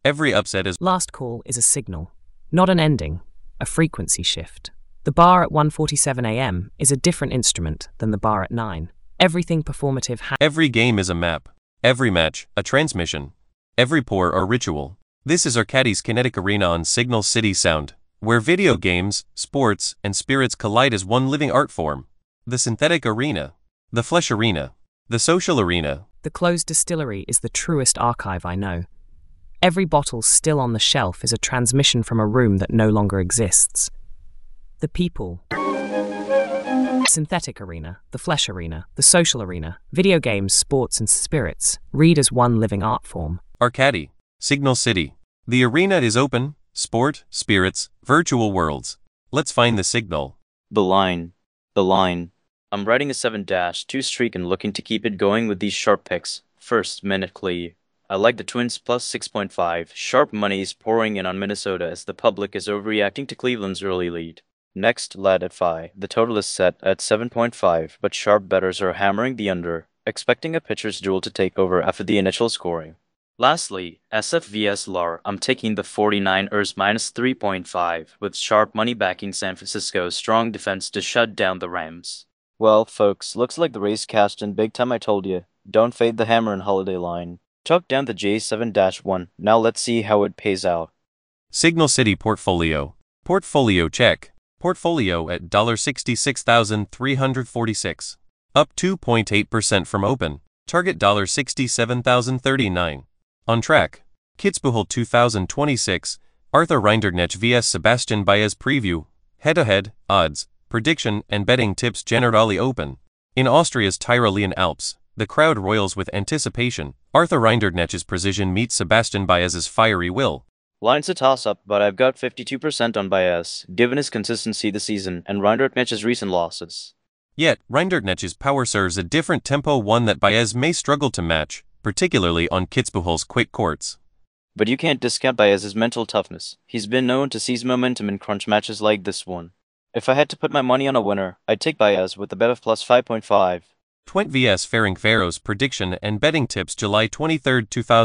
Every upset is Last call is a signal, not an ending, a frequency shift. The bar at 1:47 a.m. is a different instrument than the bar at 9. Everything performative every game is a map. Every match, a transmission. Every pour, a ritual. This is Arcadis Kinetic Arena on Signal City Sound, where video games, sports, and spirits collide as one living art form. The synthetic arena. The flesh arena. The social arena. The closed distillery is the truest archive I know. Every bottle still on the shelf is a transmission from a room that no longer exists. The people. Synthetic arena, the flesh arena, the social arena, video games, sports, and spirits, read as one living art form. Arcady, Signal City. The arena is open, sport, spirits, virtual worlds. Let's find the signal. The line. The line. I'm riding a 7-2 streak and looking to keep it going with these sharp picks. First, Minute Clee. I like the Twins plus 6.5. Sharp money is pouring in on Minnesota as the public is overreacting to Cleveland's early lead. Next, Lad at 5. The total is set at 7.5, but sharp bettors are hammering the under, expecting a pitcher's duel to take over after the initial scoring. Lastly, SF vs LAR. I'm taking the 49ers minus 3.5, with sharp money backing San Francisco's strong defense to shut down the Rams. Well, folks, looks like the race cashed in big time. I told you. Don't fade the hammer and holiday line. Took down the J7-1. Now let's see how it pays out. Signal City Portfolio. Portfolio check. Portfolio at $66,346. Up 2.8% from open. Target $67,039. On track. Kitzbühel 2026. Arthur Rinderknecht vs Sebastian Baez preview. Head-to-head, odds, prediction, and betting tips generally open. In Austria's Tyrolean Alps, the crowd roils with anticipation. Arthur Rinderknecht's precision meets Sebastian Baez's fiery will. Line's a toss-up, but I've got 52% on Baez, given his consistency this season and Rinderknecht's recent losses. Yet, Rinderknecht's power serves a different tempo, one that Baez may struggle to match, particularly on Kitzbühel's quick courts. But you can't discount Baez's mental toughness. He's been known to seize momentum in crunch matches like this one. If I had to put my money on a winner, I'd take Baez with a bet of plus 5.5. Twent vs Ferencváros prediction and betting tips July 23,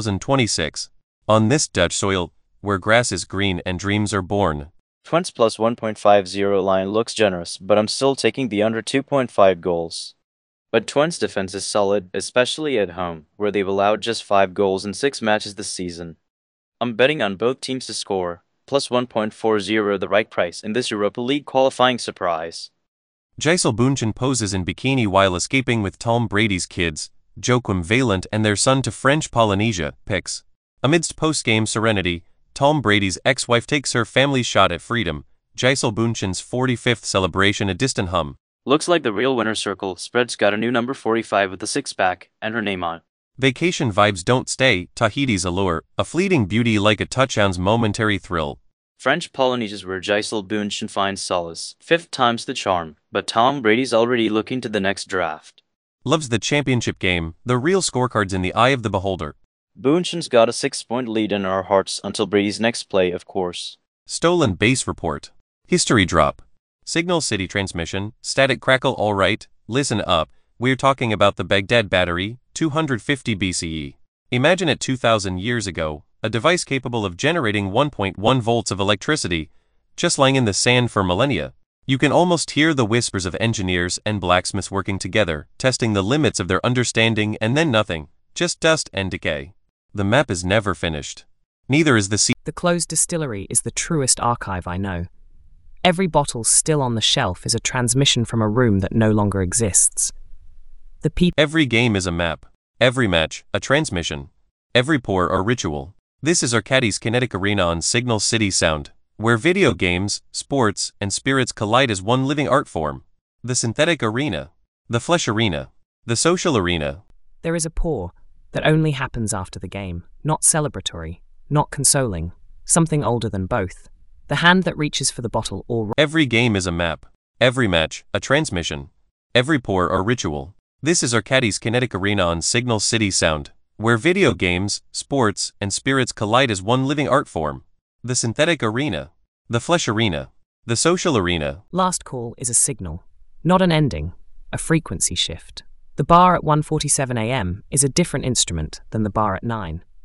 2026. On this Dutch soil, where grass is green and dreams are born. Twent's plus 1.50 line looks generous, but I'm still taking the under 2.5 goals. But Twent's defense is solid, especially at home, where they've allowed just 5 goals in 6 matches this season. I'm betting on both teams to score, plus 1.40 the right price in this Europa League qualifying surprise. Gisele Bündchen poses in bikini while escaping with Tom Brady's kids, Joachim Valent and their son to French Polynesia, pics. Amidst post-game serenity, Tom Brady's ex-wife takes her family's shot at freedom, Gisele Bündchen's 45th celebration a distant hum. Looks like the real winner's circle spread's got a new number 45 with a six-pack and her name on it. Vacation vibes don't stay, Tahiti's allure, a fleeting beauty like a touchdown's momentary thrill. French Polynesia's where Gisele Bündchen finds solace, 5th time's the charm, but Tom Brady's already looking to the next draft. Loves the championship game, the real scorecards in the eye of the beholder. Bündchen's got a 6-point lead in our hearts until Brady's next play, of course. Stolen base report. History drop. Signal City transmission, static crackle alright, listen up, we're talking about the Baghdad battery, 250 BCE. Imagine it 2,000 years ago, a device capable of generating 1.1 volts of electricity, just lying in the sand for millennia. You can almost hear the whispers of engineers and blacksmiths working together, testing the limits of their understanding, and then nothing, just dust and decay. The map is never finished. Neither is the sea. The closed distillery is the truest archive I know. Every bottle still on the shelf is a transmission from a room that no longer exists. The people. Every game is a map. Every match, a transmission. Every pour, a ritual. This is Arcadis Kinetic Arena on Signal City Sound, where video games, sports, and spirits collide as one living art form. The synthetic arena. The flesh arena. The social arena. There is a pour that only happens after the game, not celebratory, not consoling, something older than both. The hand that reaches for the bottle or... Every game is a map. Every match, a transmission. Every pour, a ritual. This is Arcadis Kinetic Arena on Signal City Sound, where video games, sports, and spirits collide as one living art form. The synthetic arena. The flesh arena. The social arena. Last call is a signal, not an ending, a frequency shift. The bar at 1:47 a.m. is a different instrument than the bar at 9.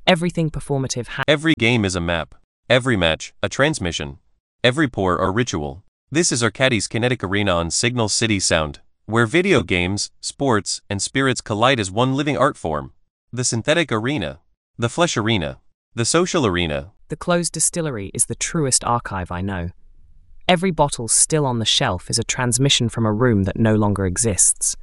Everything performative Every game is a map. Every match, a transmission. Every pour, a ritual. This is Arcadis Kinetic Arena on Signal City Sound, where video games, sports, and spirits collide as one living art form. The synthetic arena. The flesh arena. The social arena. The closed distillery is the truest archive I know. Every bottle still on the shelf is a transmission from a room that no longer exists.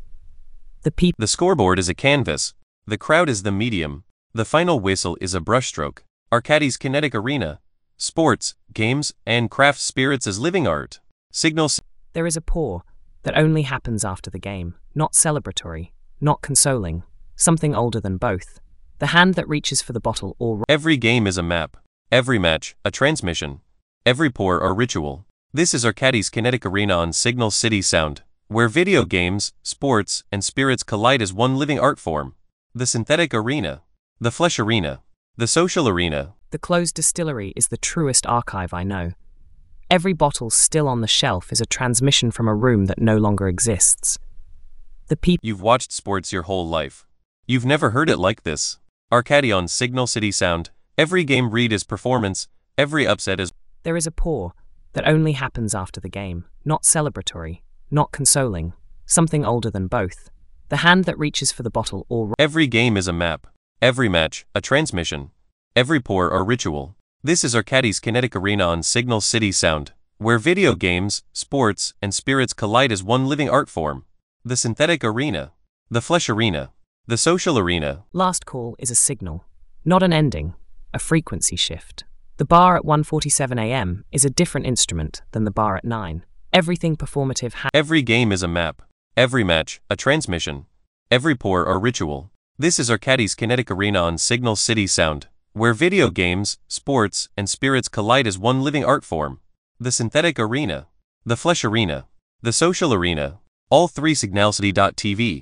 The scoreboard is a canvas. The crowd is the medium. The final whistle is a brushstroke. Arcadis Kinetic Arena. Sports, games, and craft spirits as living art. Signal. There is a pour that only happens after the game, not celebratory, not consoling, something older than both. The hand that reaches for the bottle or... Every game is a map. Every match, a transmission. Every pour, a ritual. This is Arcadis Kinetic Arena on Signal City Sound, where video games, sports, and spirits collide as one living art form. The synthetic arena. The flesh arena. The social arena. The closed distillery is the truest archive I know. Every bottle still on the shelf is a transmission from a room that no longer exists. You've watched sports your whole life. You've never heard it like this. Arcadi on Signal City Sound. Every game read is performance. Every upset is... There is a pour that only happens after the game, not celebratory, not consoling, something older than both. The hand that reaches for the bottle or... Every game is a map. Every match, a transmission. Every pour, a ritual. This is Arcadis Kinetic Arena on Signal City Sound, where video games, sports, and spirits collide as one living art form. The synthetic arena. The flesh arena. The social arena. Last call is a signal, not an ending, a frequency shift. The bar at 1:47 a.m. is a different instrument than the bar at 9. Everything performative Every game is a map. Every match, a transmission. Every pour, a ritual. This is Arcadis Kinetic Arena on Signal City Sound, where video games, sports, and spirits collide as one living art form. The synthetic arena. The flesh arena. The social arena. All three signalcity.tv.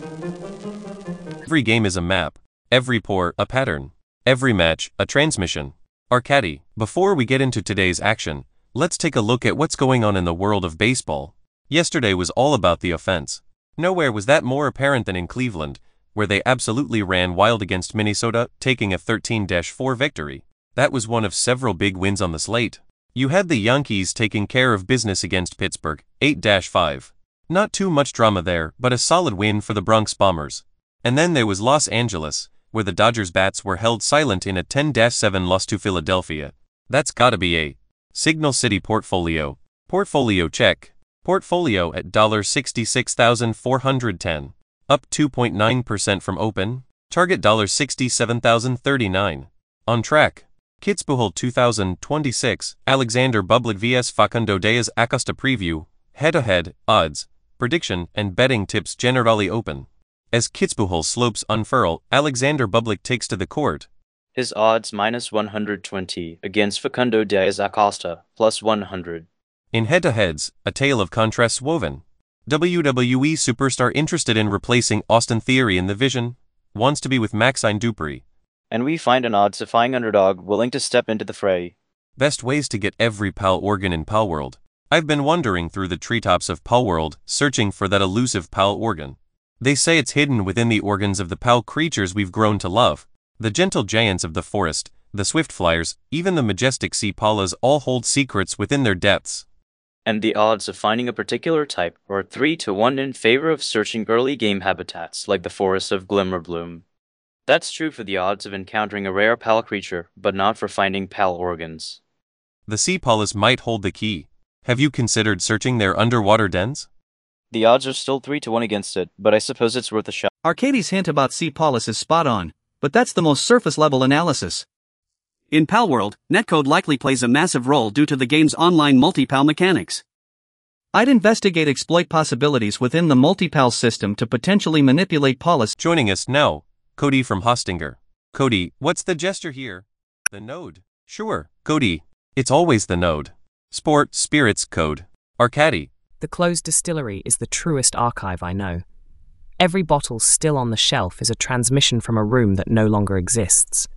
Every game is a map. Every pour, a pattern. Every match, a transmission. Arcadi. Before we get into today's action, let's take a look at what's going on in the world of baseball. Yesterday was all about the offense. Nowhere was that more apparent than in Cleveland, where they absolutely ran wild against Minnesota, taking a 13-4 victory. That was one of several big wins on the slate. You had the Yankees taking care of business against Pittsburgh, 8-5. Not too much drama there, but a solid win for the Bronx Bombers. And then there was Los Angeles, where the Dodgers bats were held silent in a 10-7 loss to Philadelphia. That's gotta be a Signal City portfolio. Portfolio check. Portfolio at $66,410. Up 2.9% from open. Target $67,039. On track. Kitzbühel 2026. Alexander Bublik vs Facundo Diaz Acosta preview. Head-to-head, odds, prediction, and betting tips generally open. As Kitzbühel slopes unfurl, Alexander Bublik takes to the court. His odds -120 against Facundo Diaz Acosta, +100. In head-to-heads, a tale of contrasts woven. WWE superstar interested in replacing Austin Theory in the Vision, wants to be with Maxine Dupri. And we find an odds-defying underdog willing to step into the fray. Best ways to get every PAL organ in PAL World. I've been wandering through the treetops of PAL World, searching for that elusive PAL organ. They say it's hidden within the organs of the PAL creatures we've grown to love. The gentle giants of the forest, the swift flyers, even the majestic sea palas all hold secrets within their depths. And the odds of finding a particular type are 3-1 in favor of searching early game habitats like the forests of Glimmerbloom. That's true for the odds of encountering a rare PAL creature, but not for finding PAL organs. The sea palas might hold the key. Have you considered searching their underwater dens? The odds are still 3-1 against it, but I suppose it's worth a shot. Arcadi's hint about sea palas is spot on, but that's the most surface-level analysis. In Palworld, netcode likely plays a massive role due to the game's online multi-PAL mechanics. I'd investigate exploit possibilities within the multi-PAL system to potentially manipulate palas. Joining us now, Cody from Hostinger. Cody, what's the gesture here? The node. Sure, Cody. It's always the node. Sport, spirits, code. Arcadi. The closed distillery is the truest archive I know. Every bottle still on the shelf is a transmission from a room that no longer exists.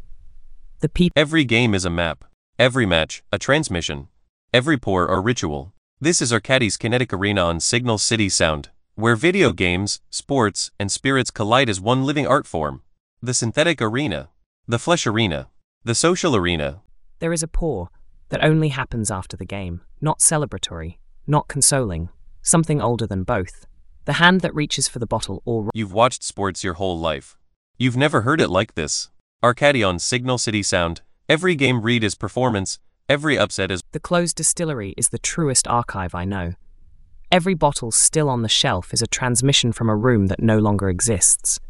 Every game is a map. Every match, a transmission. Every pour, a ritual. This is Arcadis Kinetic Arena on Signal City Sound, where video games, sports, and spirits collide as one living art form. The synthetic arena. The Flesh Arena. The Social Arena. There is a pour that only happens after the game, not celebratory, not consoling, something older than both. The hand that reaches for the bottle or... You've watched sports your whole life. You've never heard it like this. Arcady on Signal City Sound. Every game read is performance, every upset is... The closed distillery is the truest archive I know. Every bottle still on the shelf is a transmission from a room that no longer exists.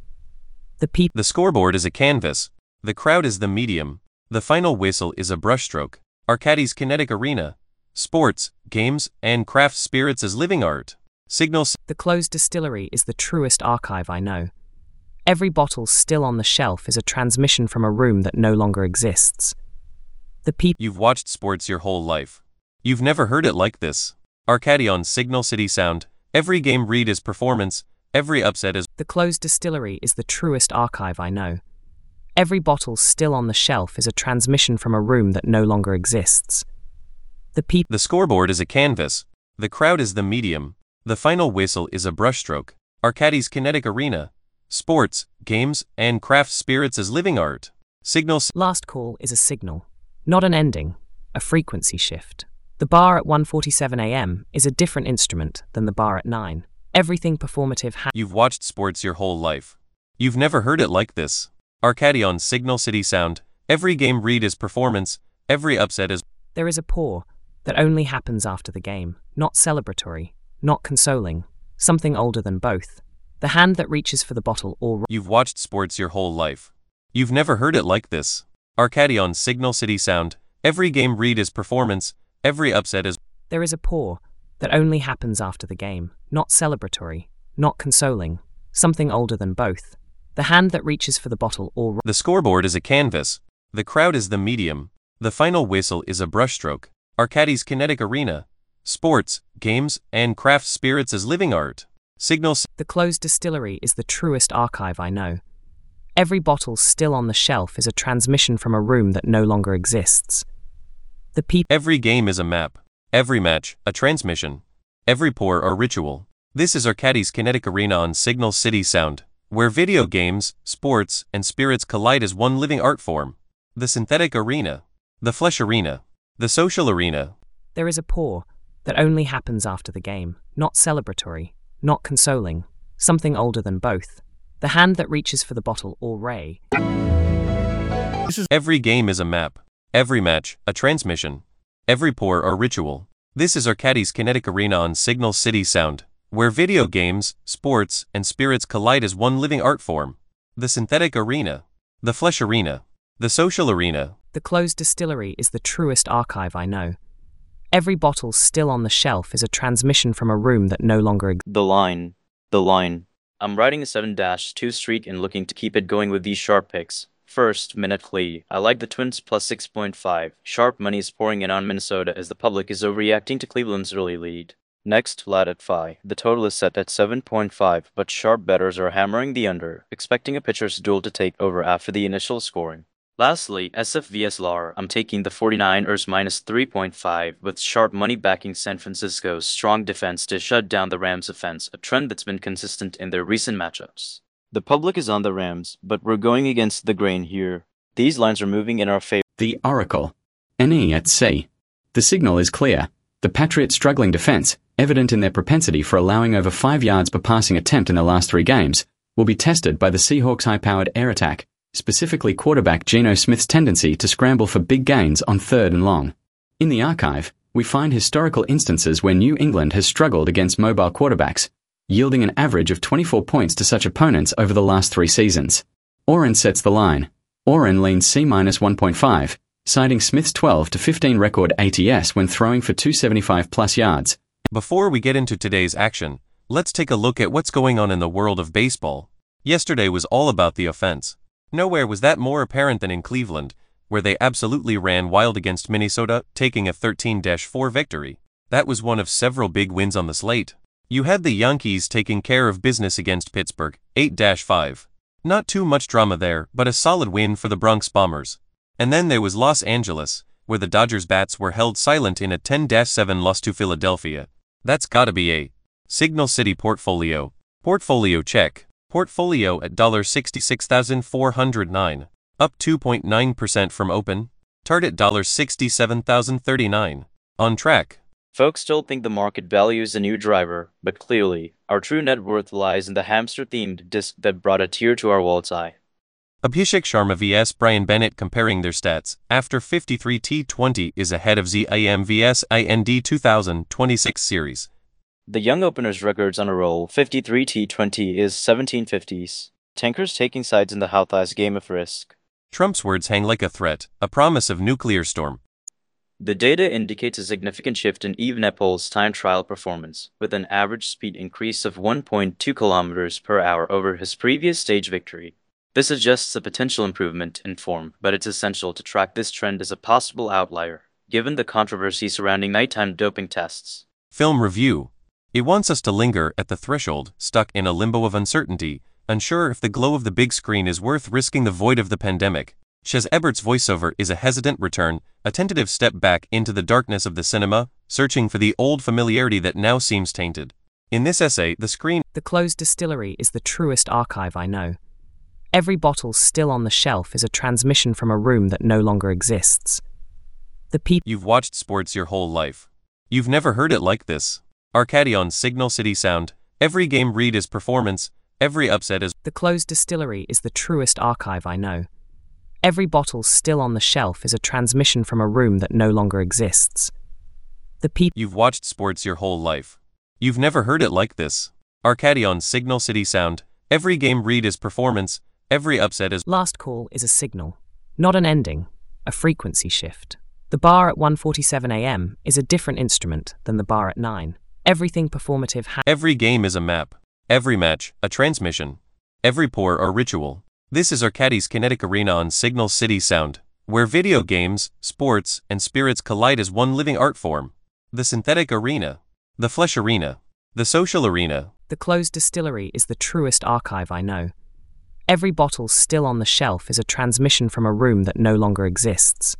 The scoreboard is a canvas. The crowd is the medium. The final whistle is a brushstroke. Arcady's kinetic arena. Sports, games, and craft spirits as living art. The closed distillery is the truest archive I know. Every bottle still on the shelf is a transmission from a room that no longer exists. You've watched sports your whole life. You've never heard it like this. Arcady on Signal City Sound. Every game read is performance, every upset is... The closed distillery is the truest archive I know. Every bottle still on the shelf is a transmission from a room that no longer exists. The scoreboard is a canvas. The crowd is the medium. The final whistle is a brushstroke. Arcady's kinetic arena. Sports, games, and craft spirits as living art. Last call is a signal, not an ending, a frequency shift. The bar at 1:47 a.m. is a different instrument than the bar at 9. Everything performative You've watched sports your whole life. You've never heard it like this. Arcady on Signal City Sound. Every game read is performance, every upset is... There is a pour that only happens after the game, not celebratory, not consoling, something older than both. The hand that reaches for the bottle or... You've watched sports your whole life. You've never heard it like this. Arcady on Signal City Sound. Every game read is performance, every upset is... There is a pour that only happens after the game, not celebratory, not consoling, something older than both. The hand that reaches for the bottle or... The scoreboard is a canvas. The crowd is the medium. The final whistle is a brushstroke. Arcady's kinetic arena. Sports, games, and craft spirits as living art. The closed distillery is the truest archive I know. Every bottle still on the shelf is a transmission from a room that no longer exists. Every game is a map. Every match, a transmission. Every pour, a ritual. This is Arcady's kinetic arena on Signal City Sound, where video games, sports, and spirits collide as one living art form. The synthetic arena. The flesh arena. The social arena. There is a pour that only happens after the game, not celebratory, not consoling, something older than both. The hand that reaches for the bottle or ray. Every game is a map. Every match, a transmission. Every pour, a ritual. This is Arcady's kinetic arena on Signal City Sound, where video games, sports, and spirits collide as one living art form. The synthetic arena. The flesh arena. The social arena. The closed distillery is the truest archive I know. Every bottle still on the shelf is a transmission from a room that no longer exists. The line. I'm riding a 7-2 streak and looking to keep it going with these sharp picks. First, Minute Clee. I like the Twins plus 6.5. Sharp money is pouring in on Minnesota as the public is overreacting to Cleveland's early lead. Next, Vlad at Phi. The total is set at 7.5, but sharp bettors are hammering the under, expecting a pitcher's duel to take over after the initial scoring. Lastly, SF vs LAR. I'm taking the 49ers minus 3.5 with sharp money backing San Francisco's strong defense to shut down the Rams' offense, a trend that's been consistent in their recent matchups. The public is on the Rams, but we're going against the grain here. These lines are moving in our favor. The Oracle. NE at C. The signal is clear. The Patriots' struggling defense, evident in their propensity for allowing over 5 yards per passing attempt in the last 3 games, will be tested by the Seahawks' high-powered air attack, specifically quarterback Geno Smith's tendency to scramble for big gains on 3rd and long. In the archive, we find historical instances where New England has struggled against mobile quarterbacks, yielding an average of 24 points to such opponents over the last 3 seasons. Oren sets the line. Oren leans C-1.5, citing Smith's 12-15 record ATS when throwing for 275-plus yards. Before we get into today's action, let's take a look at what's going on in the world of baseball. Yesterday was all about the offense. Nowhere was that more apparent than in Cleveland, where they absolutely ran wild against Minnesota, taking a 13-4 victory. That was one of several big wins on the slate. You had the Yankees taking care of business against Pittsburgh, 8-5. Not too much drama there, but a solid win for the Bronx Bombers. And then there was Los Angeles, where the Dodgers bats were held silent in a 10-7 loss to Philadelphia. That's gotta be a Signal City portfolio. Portfolio check. Portfolio at $66,409. Up 2.9% from open. Target $67,039. On track. Folks still think the market values a new driver, but clearly, our true net worth lies in the hamster-themed disc that brought a tear to our wall's eye. Abhishek Sharma vs Brian Bennett comparing their stats after 53 T20 is ahead of ZIM vs IND 2026 series. The young opener's records on a roll, 53 T20 is 1750s. Tankers taking sides in the Houthis game of Risk. Trump's words hang like a threat, a promise of nuclear storm. The data indicates a significant shift in Evenepoel's time trial performance, with an average speed increase of 1.2 km per hour over his previous stage victory. This suggests a potential improvement in form, but it's essential to track this trend as a possible outlier, given the controversy surrounding nighttime doping tests. Film review. It wants us to linger at the threshold, stuck in a limbo of uncertainty, unsure if the glow of the big screen is worth risking the void of the pandemic. Chez Ebert's voiceover is a hesitant return, a tentative step back into the darkness of the cinema, searching for the old familiarity that now seems tainted. In this essay, the screen, The closed distillery is the truest archive I know. Every bottle still on the shelf is a transmission from a room that no longer exists. The people you've watched sports your whole life. You've never heard it like this. Arcadion Signal City Sound. Every game read is performance, every upset is. The closed distillery is the truest archive I know. Every bottle still on the shelf is a transmission from a room that no longer exists. The people you've watched sports your whole life. You've never heard it like this. Arcadion Signal City Sound. Every game read is performance, every upset is. Last call is a signal, not an ending, a frequency shift. The bar at 1:47 a.m. is a different instrument than the bar at 9. Everything performative Every game is a map. Every match, a transmission. Every pour or ritual. This is Arcadis Kinetic Arena on Signal City Sound, where video games, sports, and spirits collide as one living art form. The synthetic arena. The flesh arena. The social arena. The closed distillery is the truest archive I know. Every bottle still on the shelf is a transmission from a room that no longer exists.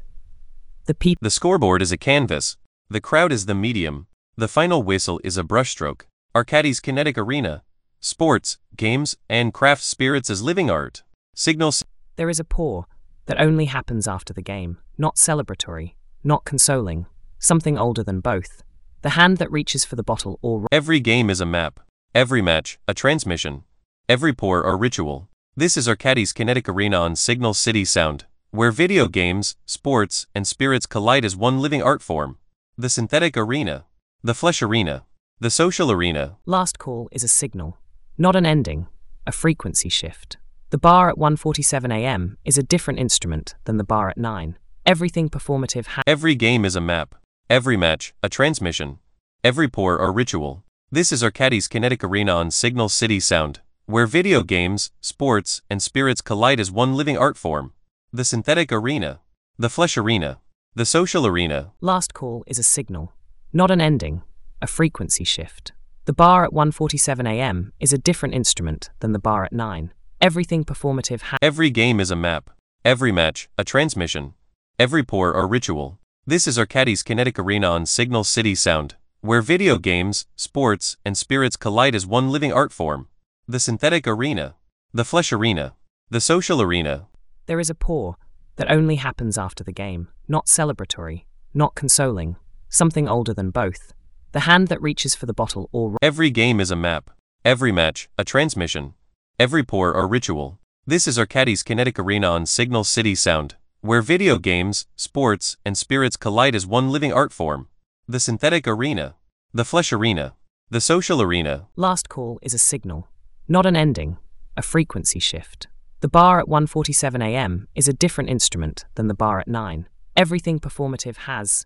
The scoreboard is a canvas. The crowd is the medium. The final whistle is a brushstroke. Arcadis Kinetic Arena. Sports, games, and craft spirits as living art. Signals. There is a pour that only happens after the game, not celebratory, not consoling, something older than both. The hand that reaches for the bottle or Every game is a map. Every match, a transmission. Every pour or ritual. This is Arcadis Kinetic Arena on Signal City Sound, where video games, sports, and spirits collide as one living art form. The synthetic arena. The flesh arena. The social arena. Last call is a signal, not an ending, a frequency shift. The bar at 1:47 a.m. is a different instrument than the bar at 9. Everything performative Every game is a map. Every match, a transmission. Every pour or ritual. This is Arcadis Kinetic Arena on Signal City Sound, where video games, sports, and spirits collide as one living art form. The synthetic arena. The flesh arena. The social arena. Last call is a signal, not an ending, a frequency shift. The bar at 1:47 a.m. is a different instrument than the bar at 9. Everything performative Every game is a map. Every match, a transmission. Every pour or ritual. This is Arcadis Kinetic Arena on Signal City Sound, where video games, sports, and spirits collide as one living art form. The synthetic arena. The flesh arena. The social arena. There is a pour that only happens after the game, not celebratory, not consoling, something older than both. The hand that reaches for the bottle or Every game is a map. Every match, a transmission. Every pour or ritual. This is Arcadis Kinetic Arena on Signal City Sound, where video games, sports, and spirits collide as one living art form. The synthetic arena. The flesh arena. The social arena. Last call is a signal, not an ending, a frequency shift. The bar at 1:47 a.m. is a different instrument than the bar at 9. Everything performative has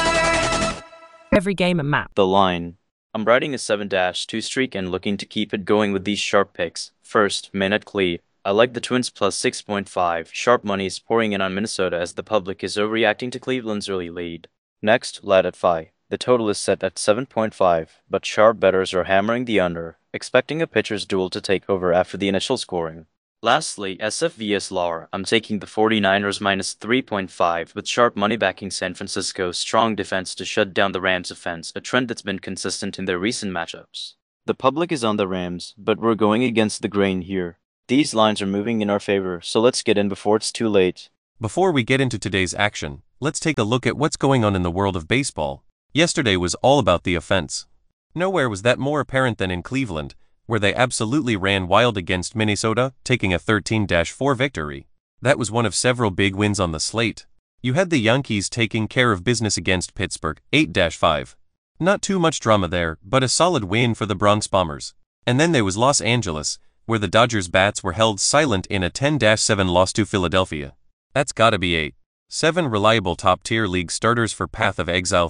every game a map. The line. I'm riding a 7-2 streak and looking to keep it going with these sharp picks. First, Minute Clee. I like the Twins plus 6.5. Sharp money is pouring in on Minnesota as the public is overreacting to Cleveland's early lead. Next, Lad at Phi. The total is set at 7.5, but sharp bettors are hammering the under, expecting a pitcher's duel to take over after the initial scoring. Lastly, SF vs LAR. I'm taking the 49ers minus 3.5 with sharp money backing San Francisco's strong defense to shut down the Rams' offense, a trend that's been consistent in their recent matchups. The public is on the Rams, but we're going against the grain here. These lines are moving in our favor, so let's get in before it's too late. Before we get into today's action, let's take a look at what's going on in the world of baseball. Yesterday was all about the offense. Nowhere was that more apparent than in Cleveland, where they absolutely ran wild against Minnesota, taking a 13-4 victory. That was one of several big wins on the slate. You had the Yankees taking care of business against Pittsburgh, 8-5. Not too much drama there, but a solid win for the Bronx Bombers. And then there was Los Angeles, where the Dodgers bats were held silent in a 10-7 loss to Philadelphia. That's gotta be 7 reliable top-tier league starters for Path of Exile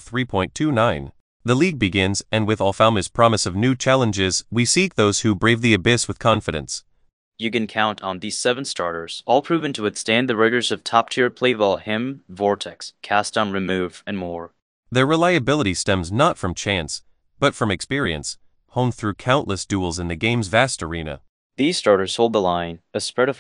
3.29. The league begins, and with Alfalma's promise of new challenges, we seek those who brave the abyss with confidence. You can count on these 7 starters, all proven to withstand the rigors of top-tier play Valheim, Vortex, Cast on Remove, and more. Their reliability stems not from chance, but from experience, honed through countless duels in the game's vast arena. These starters hold the line, a spread of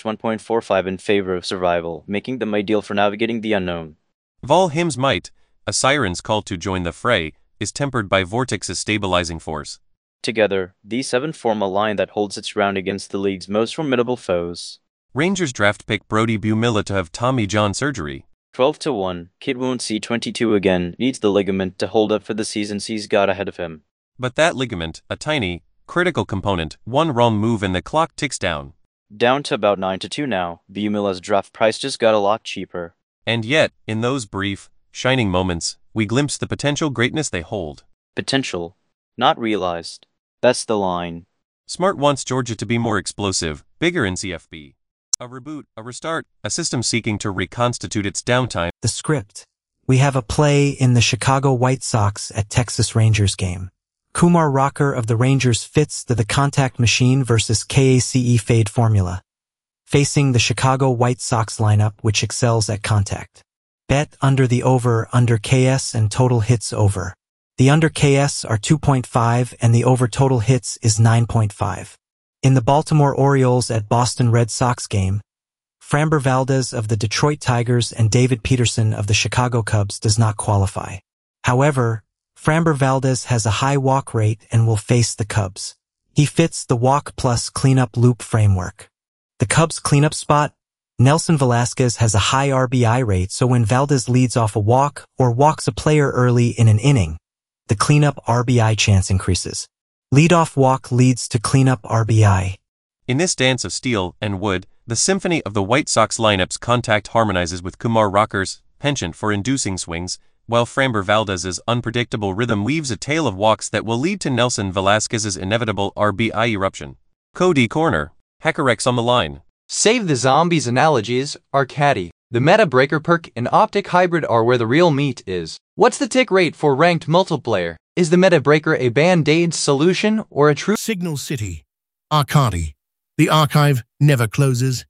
1-1.45 in favor of survival, making them ideal for navigating the unknown. Valheim's might, a siren's call to join the fray, is tempered by Vortex's stabilizing force. Together, these 7 form a line that holds its ground against the league's most formidable foes. Rangers draft pick Brody Bumilla to have Tommy John surgery. 12-1, kid won't see 22 again, needs the ligament to hold up for the seasons he's got ahead of him. But that ligament, a tiny, critical component, one wrong move and the clock ticks down. Down to about 9-2 now, Bumilla's draft price just got a lot cheaper. And yet, in those brief, shining moments, we glimpse the potential greatness they hold. Potential, not realized. That's the line. Smart wants Georgia to be more explosive, bigger in CFB. A reboot, a restart, a system seeking to reconstitute its downtime. The script. We have a play in the Chicago White Sox at Texas Rangers game. Kumar Rocker of the Rangers fits the contact machine versus KACE fade formula, facing the Chicago White Sox lineup which excels at contact. Bet under the over under KS and total hits over. The under KS are 2.5 and the over total hits is 9.5. In the Baltimore Orioles at Boston Red Sox game, Framber Valdez of the Detroit Tigers and David Peterson of the Chicago Cubs does not qualify. However, Framber Valdez has a high walk rate and will face the Cubs. He fits the walk plus cleanup loop framework. The Cubs cleanup spot, Nelson Velasquez has a high RBI rate, so when Valdez leads off a walk or walks a player early in an inning, the cleanup RBI chance increases. Leadoff walk leads to cleanup RBI. In this dance of steel and wood, the symphony of the White Sox lineup's contact harmonizes with Kumar Rocker's penchant for inducing swings, while Framber Valdez's unpredictable rhythm weaves a tale of walks that will lead to Nelson Velasquez's inevitable RBI eruption. Cody Corner, Hackerex on the line. Save the zombies analogies, Arcadi. The meta breaker perk and optic hybrid are where the real meat is. What's the tick rate for ranked multiplayer? Is the meta breaker a band-aid solution or a true Signal City. Arcadi. The archive never closes.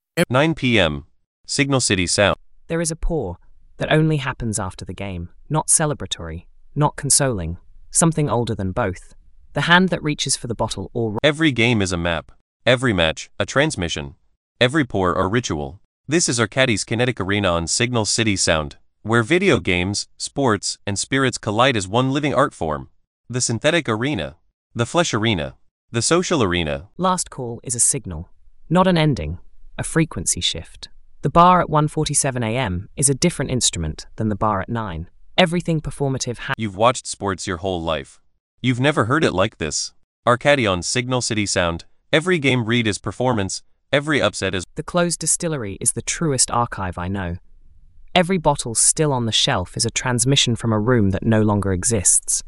9 p.m. Signal City Sound. There is a pour that only happens after the game, not celebratory, not consoling, something older than both. The hand that reaches for the bottle or... Every game is a map. Every match, a transmission. Every pour, a ritual. This is Arcadi's Kinetic Arena on Signal City Sound, where video games, sports, and spirits collide as one living art form. The synthetic arena. The flesh arena. The social arena. Last call is a signal, not an ending, a frequency shift. The bar at 1:47 a.m. is a different instrument than the bar at 9. Everything performative You've watched sports your whole life. You've never heard it like this. Arcadi on Signal City Sound. Every game read is performance, every upset is... The closed distillery is the truest archive I know. Every bottle still on the shelf is a transmission from a room that no longer exists.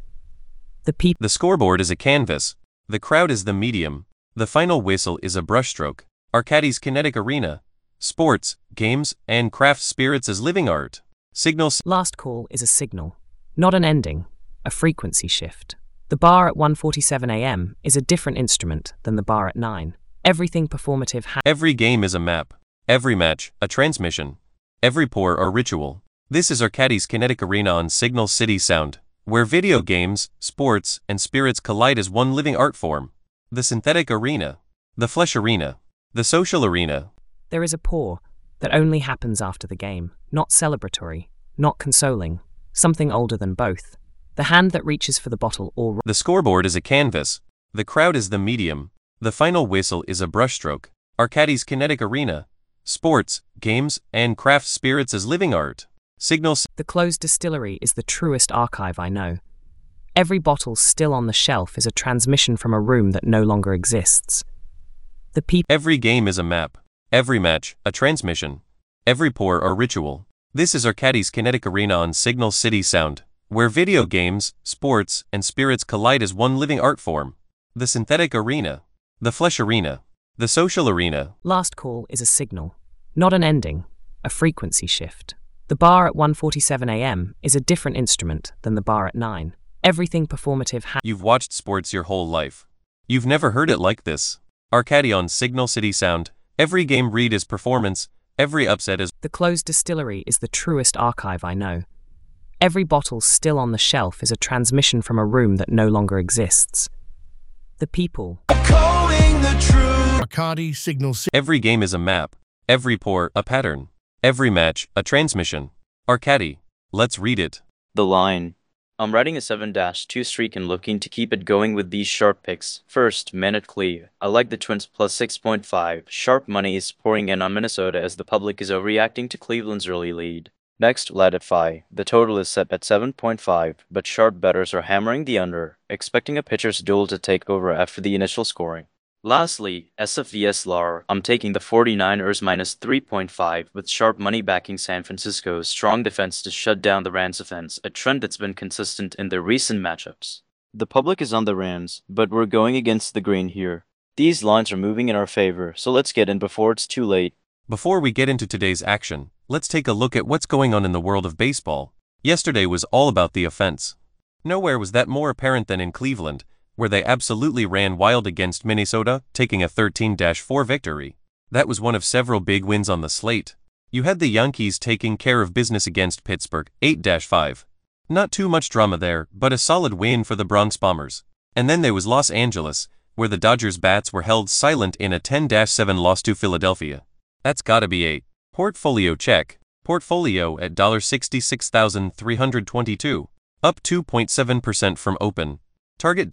The scoreboard is a canvas. The crowd is the medium. The final whistle is a brushstroke. Arcadi's Kinetic Arena. Sports, games, and craft spirits as living art. Last call is a signal, not an ending, a frequency shift. The bar at 1:47 a.m. is a different instrument than the bar at 9. Everything performative Every game is a map. Every match, a transmission. Every pour, a ritual. This is Arcadi's Kinetic Arena on Signal City Sound, where video games, sports, and spirits collide as one living art form. The synthetic arena. The flesh arena. The social arena. There is a pour that only happens after the game, not celebratory, not consoling, something older than both. The hand that reaches for the bottle or... The scoreboard is a canvas. The crowd is the medium. The final whistle is a brushstroke. Arcadi's Kinetic Arena. Sports, games, and craft spirits as living art. Signal. The closed distillery is the truest archive I know. Every bottle still on the shelf is a transmission from a room that no longer exists. The people. Every game is a map. Every match, a transmission. Every pour, a ritual. This is Arcadi's Kinetic Arena on Signal City Sound, where video games, sports, and spirits collide as one living art form. The synthetic arena. The flesh arena. The social arena. Last call is a signal, not an ending, a frequency shift. The bar at 1:47 a.m. is a different instrument than the bar at 9. Everything performative You've watched sports your whole life. You've never heard it like this. Arcadi on Signal City Sound. Every game read is performance, every upset is. The closed distillery is the truest archive I know. Every bottle still on the shelf is a transmission from a room that no longer exists. The people. Arcadi Signal City. Every game is a map. Every pour, a pattern. Every match, a transmission. Arcadi. Let's read it. The line. I'm riding a 7-2 streak and looking to keep it going with these sharp picks. First, Minutely. I like the Twins plus 6.5. Sharp money is pouring in on Minnesota as the public is overreacting to Cleveland's early lead. Next, Latify. The total is set at 7.5, but sharp bettors are hammering the under, expecting a pitcher's duel to take over after the initial scoring. Lastly, SFVS LAR. I'm taking the 49ers minus 3.5 with sharp money backing San Francisco's strong defense to shut down the Rams' offense, a trend that's been consistent in their recent matchups. The public is on the Rams, but we're going against the grain here. These lines are moving in our favor, so let's get in before it's too late. Before we get into today's action, let's take a look at what's going on in the world of baseball. Yesterday was all about the offense. Nowhere was that more apparent than in Cleveland, where they absolutely ran wild against Minnesota, taking a 13-4 victory. That was one of several big wins on the slate. You had the Yankees taking care of business against Pittsburgh, 8-5. Not too much drama there, but a solid win for the Bronx Bombers. And then there was Los Angeles, where the Dodgers bats were held silent in a 10-7 loss to Philadelphia. That's gotta be a portfolio check. Portfolio at $66,322, up 2.7% from open. Target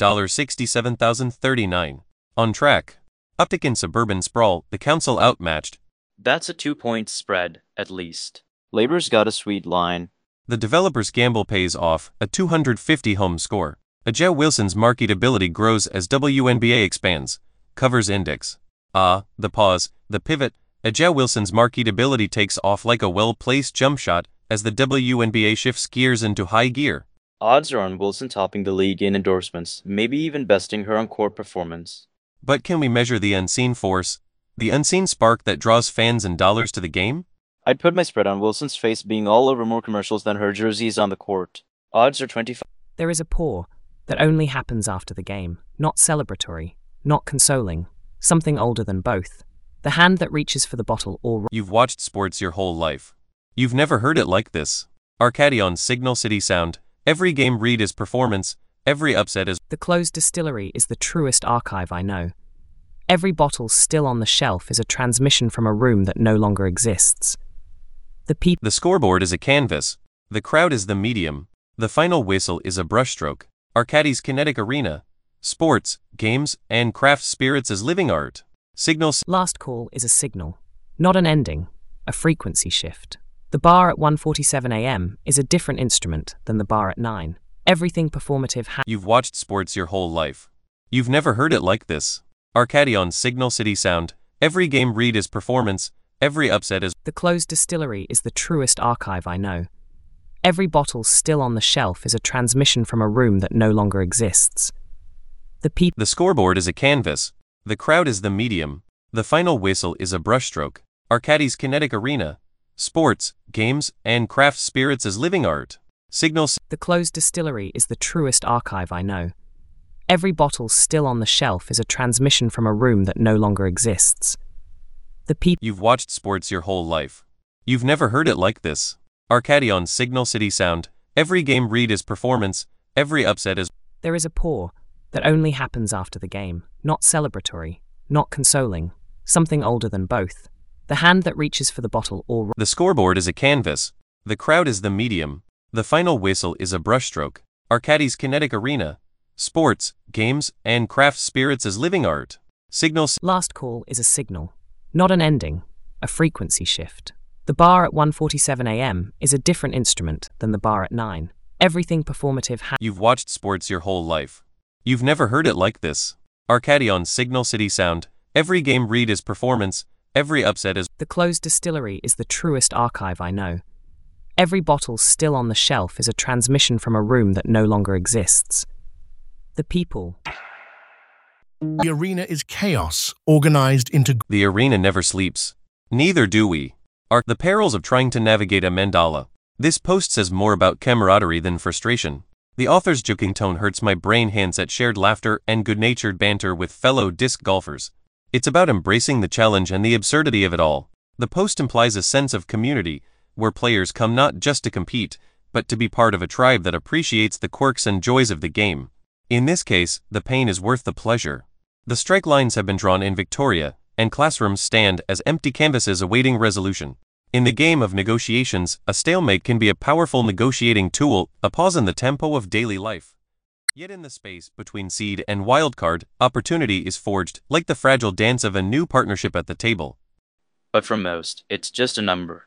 $67,039. On track. Uptick in suburban sprawl, the council outmatched. That's a 2-point spread, at least. Labor's got a sweet line. The developer's gamble pays off, a 250 home score. Ajay Wilson's marketability grows as WNBA expands. Covers index. The pause, the pivot. Ajay Wilson's marketability takes off like a well-placed jump shot as the WNBA shifts gears into high gear. Odds are on Wilson topping the league in endorsements, maybe even besting her on-court performance. But can we measure the unseen force, the unseen spark that draws fans and dollars to the game? I'd put my spread on Wilson's face being all over more commercials than her jerseys on the court. Odds are 25. There is a pour that only happens after the game, not celebratory, not consoling, something older than both. The hand that reaches for the bottle or... You've watched sports your whole life. You've never heard it like this. Arcadi on Signal City Sound. Every game read is performance, every upset is... The closed distillery is the truest archive I know. Every bottle still on the shelf is a transmission from a room that no longer exists. The scoreboard is a canvas. The crowd is the medium. The final whistle is a brushstroke. Arcadi's Kinetic Arena. Sports, games, and craft spirits as living art. Signals. Last call is a signal, not an ending, a frequency shift. The bar at 1:47 a.m. is a different instrument than the bar at 9. Everything performative You've watched sports your whole life. You've never heard it like this. Arcadi on Signal City Sound. Every game read is performance, every upset is... The closed distillery is the truest archive I know. Every bottle still on the shelf is a transmission from a room that no longer exists. The scoreboard is a canvas. The crowd is the medium. The final whistle is a brushstroke. Arcadi's Kinetic Arena. Sports, games, and craft spirits as living art. Signals. The closed distillery is the truest archive I know. Every bottle still on the shelf is a transmission from a room that no longer exists. You've watched sports your whole life. You've never heard it like this. Arcadi on Signal City Sound. Every game read is performance, every upset is... There is a pour that only happens after the game, not celebratory, not consoling, something older than both. The hand that reaches for the bottle or... The scoreboard is a canvas. The crowd is the medium. The final whistle is a brushstroke. Arcadi's Kinetic Arena. Sports, games, and craft spirits as living art. Signals. Last call is a signal, not an ending, a frequency shift. The bar at 1:47 a.m. is a different instrument than the bar at 9. Everything performative has. You've watched sports your whole life. You've never heard it like this. Arcadi on Signal City Sound. Every game read is performance, every upset is. The closed distillery is the truest archive I know. Every bottle still on the shelf is a transmission from a room that no longer exists. The people. The arena is chaos, organized into The arena never sleeps. Neither do we. The perils of trying to navigate a mandala. This post says more about camaraderie than frustration. The author's joking tone hurts my brain, hints at shared laughter and good-natured banter with fellow disc golfers. It's about embracing the challenge and the absurdity of it all. The post implies a sense of community, where players come not just to compete, but to be part of a tribe that appreciates the quirks and joys of the game. In this case, the pain is worth the pleasure. The strike lines have been drawn in Victoria, and classrooms stand as empty canvases awaiting resolution. In the game of negotiations, a stalemate can be a powerful negotiating tool, a pause in the tempo of daily life. Yet in the space between seed and wildcard, opportunity is forged, like the fragile dance of a new partnership at the table. But for most, it's just a number.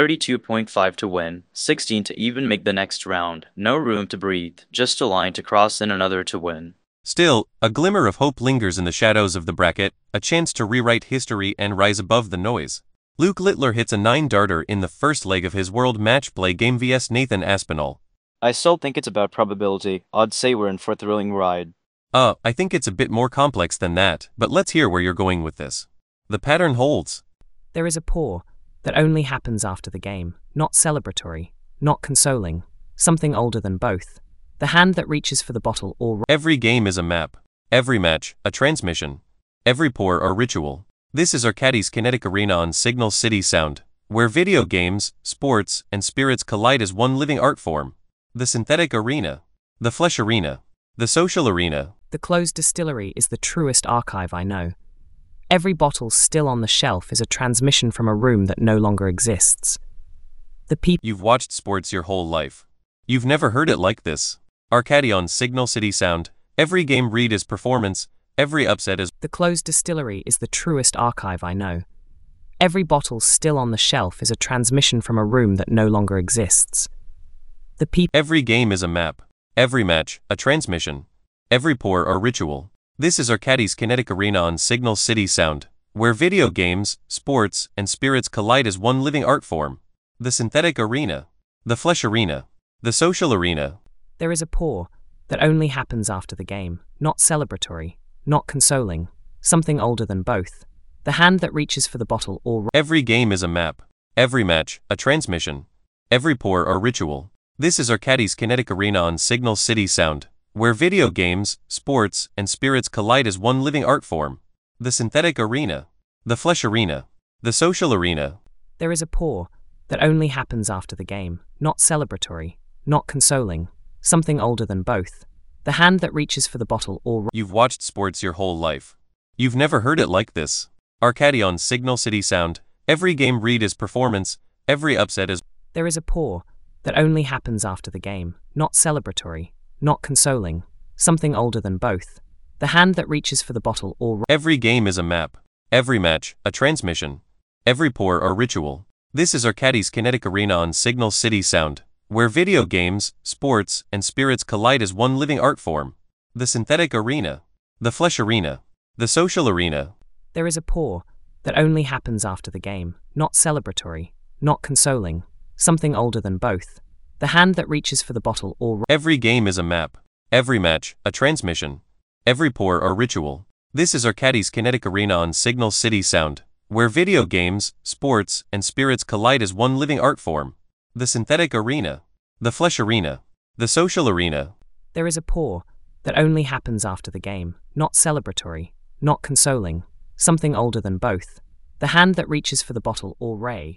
32.5 to win, 16 to even make the next round, no room to breathe, just a line to cross and another to win. Still, a glimmer of hope lingers in the shadows of the bracket, a chance to rewrite history and rise above the noise. Luke Littler hits a 9-darter in the first leg of his World Match Play game vs Nathan Aspinall. I still think it's about probability. I'd say we're in for a thrilling ride. I think it's a bit more complex than that, but let's hear where you're going with this. The pattern holds. There is a pour that only happens after the game, not celebratory, not consoling, something older than both. The hand that reaches for the bottle or... Every game is a map. Every match, a transmission. Every pour, a ritual. This is Arcadi's Kinetic Arena on Signal City Sound, where video games, sports, and spirits collide as one living art form. The synthetic arena. The flesh arena. The social arena. The closed distillery is the truest archive I know. Every bottle still on the shelf is a transmission from a room that no longer exists. The people. You've watched sports your whole life. You've never heard it like this. Arcadi on Signal City Sound. Every game read is performance, every upset is. The closed distillery is the truest archive I know. Every bottle still on the shelf is a transmission from a room that no longer exists. The people. Every game is a map. Every match, a transmission. Every pour, a ritual. This is Arcadi's Kinetic Arena on Signal City Sound, where video games, sports, and spirits collide as one living art form. The synthetic arena. The flesh arena. The social arena. There is a pour that only happens after the game, not celebratory, not consoling, something older than both. The hand that reaches for the bottle or... Every game is a map. Every match, a transmission. Every pour, a ritual. This is Arcadi's Kinetic Arena on Signal City Sound, where video games, sports, and spirits collide as one living art form. The synthetic arena. The flesh arena. The social arena. There is a pour that only happens after the game, not celebratory, not consoling, something older than both. The hand that reaches for the bottle or... You've watched sports your whole life. You've never heard it like this. Arcadi on Signal City Sound. Every game read is performance, every upset is... There is a pour that only happens after the game, not celebratory, not consoling, something older than both. The hand that reaches for the bottle or... Every game is a map. Every match, a transmission. Every pour, a ritual. This is Arcadi's Kinetic Arena on Signal City Sound, where video games, sports, and spirits collide as one living art form. The synthetic arena. The flesh arena. The social arena. There is a pour that only happens after the game, not celebratory, not consoling, something older than both. The hand that reaches for the bottle or... Every game is a map. Every match, a transmission. Every pour, a ritual. This is Arcadi's Kinetic Arena on Signal City Sound, where video games, sports, and spirits collide as one living art form. The synthetic arena. The flesh arena. The social arena. There is a pour that only happens after the game, not celebratory, not consoling, something older than both. The hand that reaches for the bottle or ray.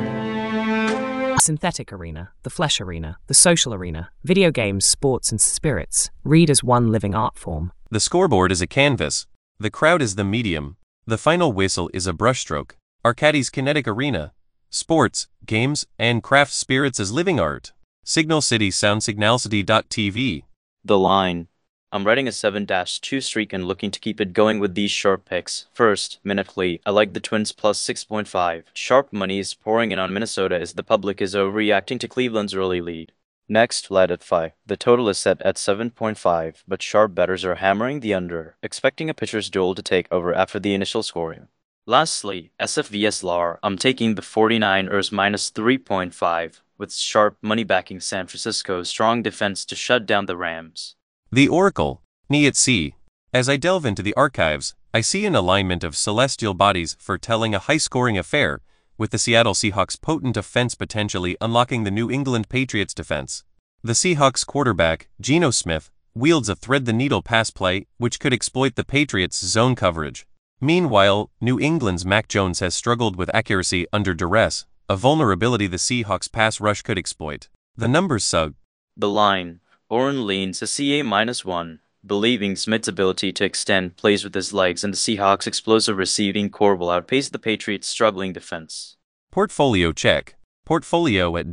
Synthetic arena, the flesh arena, the social arena, video games, sports, and spirits, read as one living art form. The scoreboard is a canvas. The crowd is the medium. The final whistle is a brushstroke. Arcadi's Kinetic Arena. Sports, games, and craft spirits as living art. Signal City Sound Signalcity.tv. The line. I'm riding a 7-2 streak and looking to keep it going with these sharp picks. First, Minutely. I like the Twins plus 6.5. Sharp money is pouring in on Minnesota as the public is overreacting to Cleveland's early lead. Next, Ladify. The total is set at 7.5, but sharp bettors are hammering the under, expecting a pitcher's duel to take over after the initial scoring. Lastly, SFVS LAR. I'm taking the 49ers minus 3.5, with sharp money backing San Francisco's strong defense to shut down the Rams. The Oracle, Niet C. As I delve into the archives, I see an alignment of celestial bodies foretelling a high-scoring affair, with the Seattle Seahawks' potent offense potentially unlocking the New England Patriots' defense. The Seahawks quarterback, Geno Smith, wields a thread-the-needle pass play which could exploit the Patriots' zone coverage. Meanwhile, New England's Mac Jones has struggled with accuracy under duress, a vulnerability the Seahawks' pass rush could exploit. The numbers sug. The line. Oren leans a CA -1, believing Smith's ability to extend plays with his legs and the Seahawks' explosive receiving core will outpace the Patriots' struggling defense. Portfolio check. Portfolio at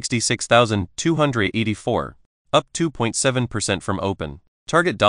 $66,284, up 2.7% from open. Target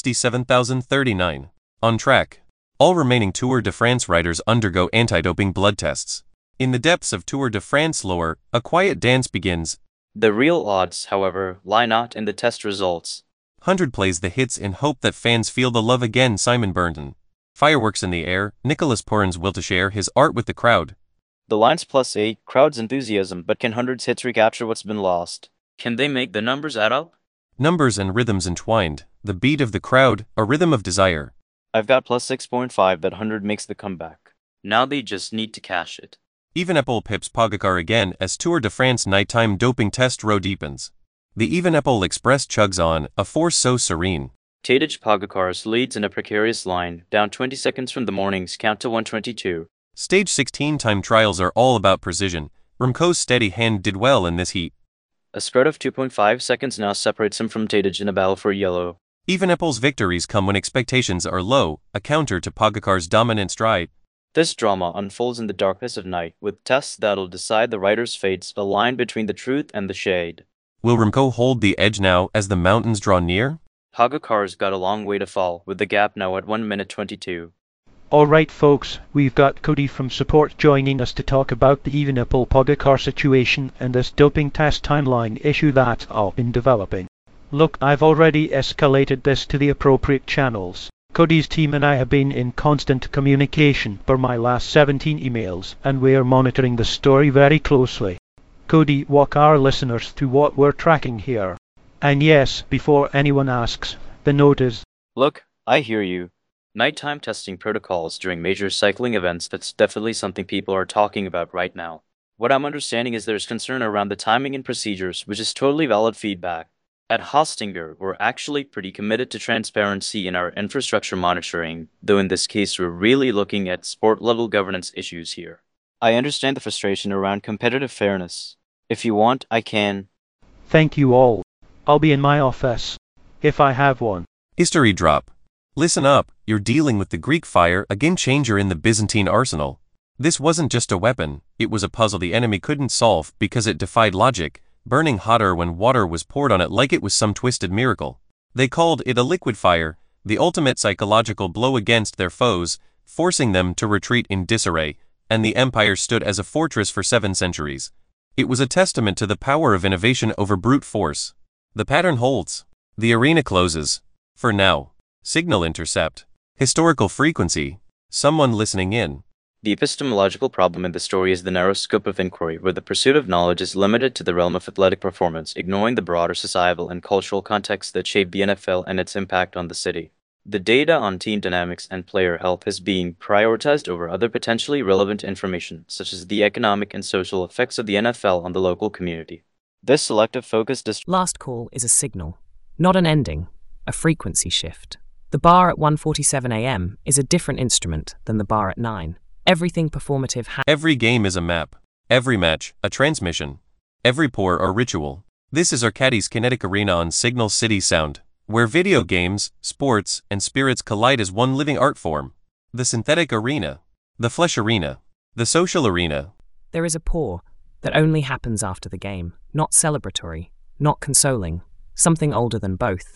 $67,039. On track. All remaining Tour de France riders undergo anti-doping blood tests. In the depths of Tour de France lore, a quiet dance begins. The real odds, however, lie not in the test results. 100 plays the hits in hope that fans feel the love again. Simon Burnton. Fireworks in the air. Nicholas Purins will to share his art with the crowd. The line's +8, crowd's enthusiasm, but can 100's hits recapture what's been lost? Can they make the numbers add up? Numbers and rhythms entwined. The beat of the crowd, a rhythm of desire. I've got +6.5 that 100 makes the comeback. Now they just need to cash it. Evenepoel pips Pogacar again as Tour de France nighttime doping test row deepens. The Evenepoel Express chugs on, a force so serene. Tadej Pogacar's leads in a precarious line, down 20 seconds from the morning's count to 122. Stage 16 time trials are all about precision. Remco's steady hand did well in this heat. A spread of 2.5 seconds now separates him from Tadej in a battle for yellow. Evenepoel's victories come when expectations are low, a counter to Pogacar's dominant stride. This drama unfolds in the darkness of night, with tests that'll decide the rider's fates, a line between the truth and the shade. Will Remco hold the edge now as the mountains draw near? Pogacar's got a long way to fall, with the gap now at 1 minute 22. Alright folks, we've got Cody from support joining us to talk about the Evenepoel Pogacar situation and this doping test timeline issue that I've been developing. Look, I've already escalated this to the appropriate channels. Cody's team and I have been in constant communication for my last 17 emails, and we're monitoring the story very closely. Cody, walk our listeners through what we're tracking here. And yes, before anyone asks, the note is... Look, I hear you. Nighttime testing protocols during major cycling events, that's definitely something people are talking about right now. What I'm understanding is there's concern around the timing and procedures, which is totally valid feedback. At Hostinger, we're actually pretty committed to transparency in our infrastructure monitoring, though in this case we're really looking at sport-level governance issues here. I understand the frustration around competitive fairness. If you want, I can. Thank you all. I'll be in my office, if I have one. History drop. Listen up, you're dealing with the Greek fire, a game-changer in the Byzantine arsenal. This wasn't just a weapon, it was a puzzle the enemy couldn't solve because it defied logic, burning hotter when water was poured on it like it was some twisted miracle. They called it a liquid fire, the ultimate psychological blow against their foes, forcing them to retreat in disarray, and the empire stood as a fortress for 7 centuries. It was a testament to the power of innovation over brute force. The pattern holds. The arena closes. For now. Signal intercept. Historical frequency. Someone listening in. The epistemological problem in the story is the narrow scope of inquiry, where the pursuit of knowledge is limited to the realm of athletic performance, ignoring the broader societal and cultural contexts that shape the NFL and its impact on the city. The data on team dynamics and player health is being prioritized over other potentially relevant information, such as the economic and social effects of the NFL on the local community. This selective focus Last call is a signal, not an ending, a frequency shift. The bar at 1:47 a.m. is a different instrument than the bar at 9. Everything performative Every game is a map. Every match, a transmission. Every pour, a ritual. This is Arcadie's Kinetic Arena on Signal City Sound, where video games, sports, and spirits collide as one living art form. The synthetic arena. The flesh arena. The social arena. There is a pour that only happens after the game, not celebratory, not consoling, something older than both.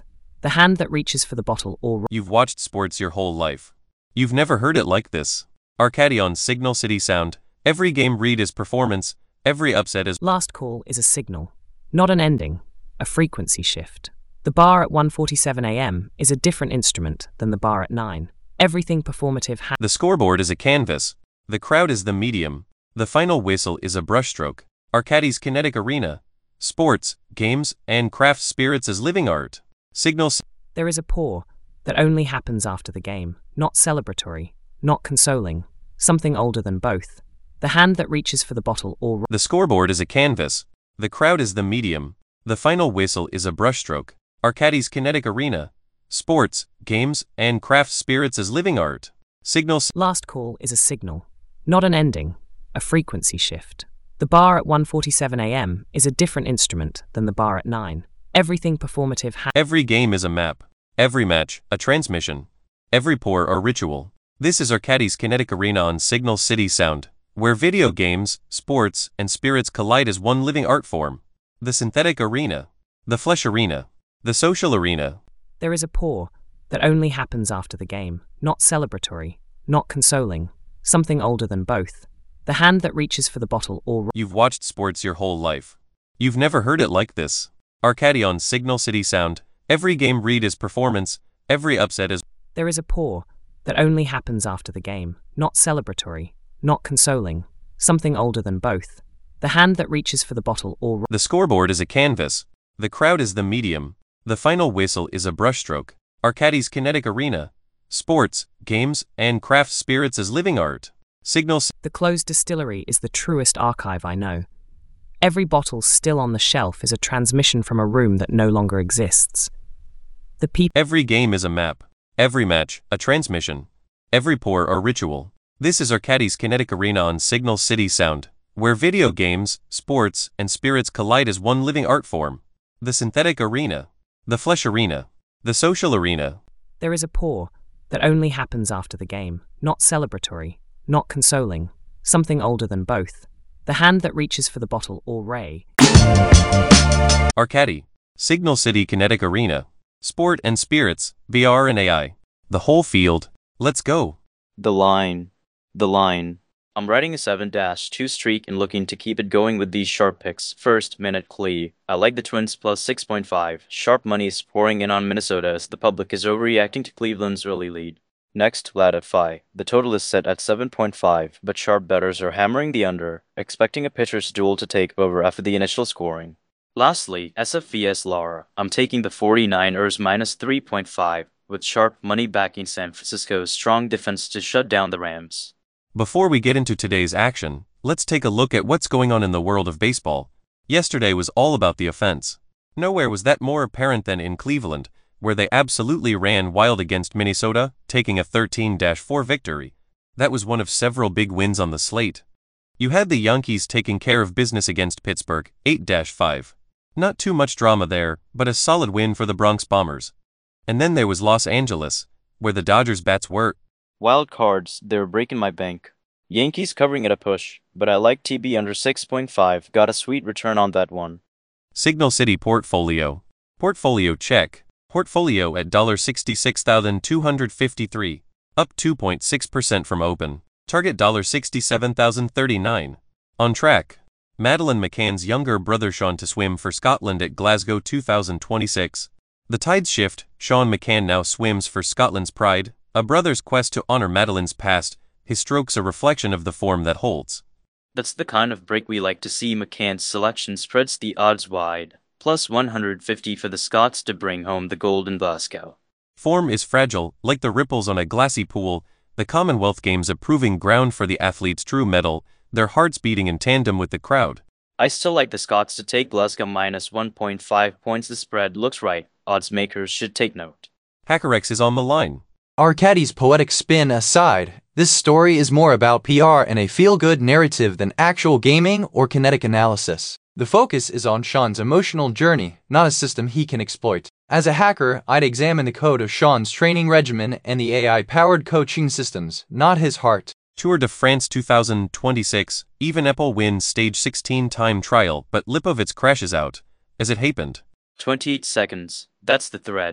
The hand that reaches for the bottle or... You've watched sports your whole life. You've never heard it like this. Arcadi on Signal City Sound. Every game read is performance, every upset is... Last call is a signal, not an ending, a frequency shift. The bar at 1:47 a.m. is a different instrument than the bar at 9. Everything performative The scoreboard is a canvas. The crowd is the medium. The final whistle is a brushstroke. Arcadi's kinetic arena. Sports, games, and craft spirits as living art. Signal... There is a pour that only happens after the game, not celebratory, not consoling, something older than both. The hand that reaches for the bottle or... The scoreboard is a canvas. The crowd is the medium. The final whistle is a brushstroke. Arcadi's kinetic arena. Sports, games, and craft spirits as living art. Signal... Last call is a signal, not an ending, a frequency shift. The bar at 1:47 a.m. is a different instrument than the bar at 9. Everything performative Every game is a map. Every match, a transmission. Every pour or ritual. This is Arcadi's kinetic arena on Signal City Sound, where video games, sports, and spirits collide as one living art form. The synthetic arena. The flesh arena. The social arena. There is a pour that only happens after the game, not celebratory, not consoling, something older than both. The hand that reaches for the bottle or... You've watched sports your whole life. You've never heard it like this. Arcadi on Signal City Sound. Every game read is performance, every upset is... There is a pour that only happens after the game, not celebratory, not consoling, something older than both. The hand that reaches for the bottle or... The scoreboard is a canvas. The crowd is the medium. The final whistle is a brushstroke. Arcadi's kinetic arena. Sports, games, and craft spirits as living art. Signal... The closed distillery is the truest archive I know. Every bottle still on the shelf is a transmission from a room that no longer exists. The people... Every game is a map. Every match, a transmission. Every pour or ritual. This is Arcadi's kinetic arena on Signal City Sound, where video games, sports, and spirits collide as one living art form. The synthetic arena. The flesh arena. The social arena. There is a pour that only happens after the game, not celebratory, not consoling, something older than both. The hand that reaches for the bottle or ray. Arcadi. Signal City Kinetic Arena. Sport and spirits, VR and AI. The whole field. Let's go. The line. I'm riding a 7-2 streak and looking to keep it going with these sharp picks. First, Minute Clee. I like the Twins plus 6.5. Sharp money is pouring in on Minnesota as the public is overreacting to Cleveland's early lead. Next, Latify. The total is set at 7.5, but sharp bettors are hammering the under, expecting a pitcher's duel to take over after the initial scoring. Lastly, SFVS Lara. I'm taking the 49ers minus 3.5, with sharp money backing San Francisco's strong defense to shut down the Rams. Before we get into today's action, let's take a look at what's going on in the world of baseball. Yesterday was all about the offense. Nowhere was that more apparent than in Cleveland, where they absolutely ran wild against Minnesota, taking a 13-4 victory. That was one of several big wins on the slate. You had the Yankees taking care of business against Pittsburgh, 8-5. Not too much drama there, but a solid win for the Bronx Bombers. And then there was Los Angeles, where the Dodgers bats were. Wild cards, they're breaking my bank. Yankees covering at a push, but I like TB under 6.5, got a sweet return on that one. Signal City Portfolio. Portfolio check. Portfolio at $66,253, up 2.6% from open. Target $67,039. On track. Madeleine McCann's younger brother Sean to swim for Scotland at Glasgow 2026. The tides shift, Sean McCann now swims for Scotland's pride, a brother's quest to honor Madeleine's past, his stroke's a reflection of the form that holds. That's the kind of break we like to see. McCann's selection spreads the odds wide, plus 150 for the Scots to bring home the gold in Glasgow. Form is fragile, like the ripples on a glassy pool, the Commonwealth Games a proving ground for the athlete's true mettle, their hearts beating in tandem with the crowd. I still like the Scots to take Glasgow minus 1.5 points. The spread looks right, odds makers should take note. HackerX is on the line. Arcadi's poetic spin aside, this story is more about PR and a feel-good narrative than actual gaming or kinetic analysis. The focus is on Sean's emotional journey, not a system he can exploit. As a hacker, I'd examine the code of Sean's training regimen and the AI-powered coaching systems, not his heart. Tour de France 2026, Evenepoel wins stage 16 time trial, but Lipovitz crashes out. As it happened. 28 seconds, that's the thread.